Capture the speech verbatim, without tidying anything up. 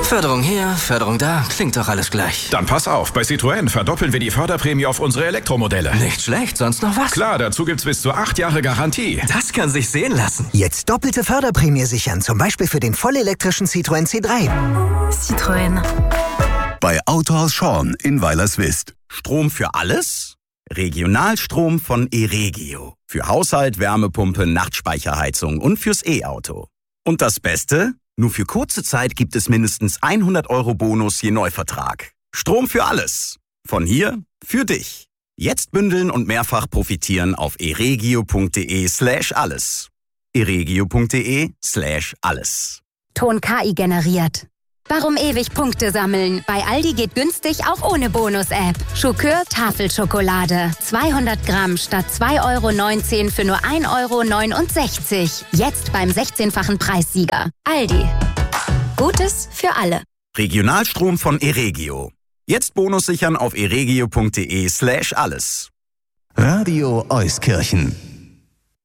Förderung hier, Förderung da, klingt doch alles gleich. Dann pass auf, bei Citroën verdoppeln wir die Förderprämie auf unsere Elektromodelle. Nicht schlecht, sonst noch was? Klar, dazu gibt's bis zu acht Jahre Garantie. Das kann sich sehen lassen. Jetzt doppelte Förderprämie sichern, zum Beispiel für den vollelektrischen Citroën C drei. Citroën. Bei Autohaus Schorn in Weilerswist. Strom für alles? Regionalstrom von Eregio. Für Haushalt, Wärmepumpe, Nachtspeicherheizung und fürs E-Auto. Und das Beste? Nur für kurze Zeit gibt es mindestens hundert Euro Bonus je Neuvertrag. Strom für alles. Von hier für dich. Jetzt bündeln und mehrfach profitieren auf eregio.de slash alles. eregio.de slash alles. Ton K I generiert. Warum ewig Punkte sammeln? Bei Aldi geht günstig auch ohne Bonus-App. Schokör Tafelschokolade. zweihundert Gramm statt zwei Euro neunzehn für nur ein Euro neunundsechzig. Jetzt beim sechzehnfachen Preissieger. Aldi. Gutes für alle. Regionalstrom von Eregio. Jetzt Bonus sichern auf eregio.de slash alles. Radio Euskirchen.